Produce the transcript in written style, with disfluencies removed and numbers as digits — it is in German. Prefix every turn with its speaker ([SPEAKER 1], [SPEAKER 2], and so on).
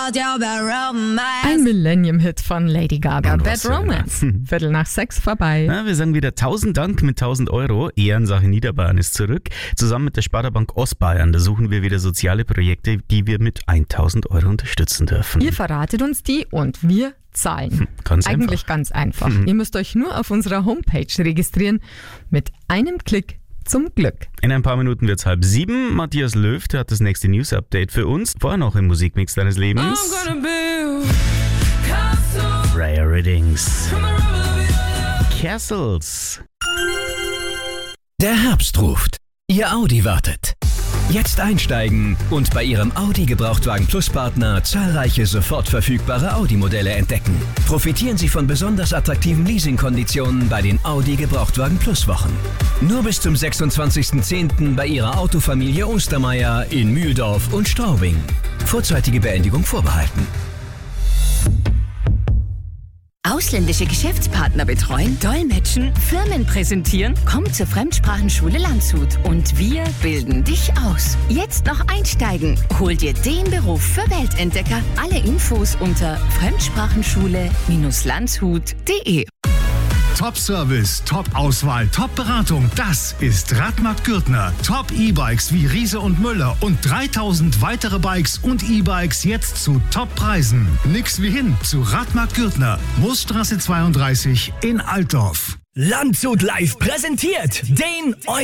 [SPEAKER 1] Ein Millennium-Hit von Lady Gaga, Bad Romance. 5:45 vorbei.
[SPEAKER 2] Ja, wir sagen wieder 1000 Dank mit 1000 Euro. Ehrensache Niederbayern ist zurück. Zusammen mit der Sparda-Bank Ostbayern, da suchen wir wieder soziale Projekte, die wir mit 1000 Euro unterstützen dürfen.
[SPEAKER 1] Ihr verratet uns die und wir zahlen. Eigentlich ganz einfach. Ihr müsst euch nur auf unserer Homepage registrieren. Mit einem Klick zum Glück.
[SPEAKER 2] In ein paar Minuten wird's 6:30. Matthias Löw, der hat das nächste News-Update für uns. Vorher noch im Musikmix deines Lebens. Rare Readings. Castles.
[SPEAKER 3] Der Herbst ruft. Ihr Audi wartet. Jetzt einsteigen und bei Ihrem Audi Gebrauchtwagen Plus Partner zahlreiche sofort verfügbare Audi-Modelle entdecken. Profitieren Sie von besonders attraktiven Leasingkonditionen bei den Audi Gebrauchtwagen Plus Wochen. Nur bis zum 26.10. bei Ihrer Autofamilie Ostermeier in Mühldorf und Straubing. Vorzeitige Beendigung vorbehalten.
[SPEAKER 4] Ausländische Geschäftspartner betreuen, dolmetschen, Firmen präsentieren? Komm zur Fremdsprachenschule Landshut und wir bilden dich aus. Jetzt noch einsteigen. Hol dir den Beruf für Weltentdecker. Alle Infos unter fremdsprachenschule-landshut.de.
[SPEAKER 5] Top-Service, Top-Auswahl, Top-Beratung, das ist Radmat Gürtner. Top-E-Bikes wie Riese und Müller und 3000 weitere Bikes und E-Bikes jetzt zu Top-Preisen. Nix wie hin zu Radmat Gürtner, Moosstraße 32 in Altdorf.
[SPEAKER 3] Landshut Live präsentiert den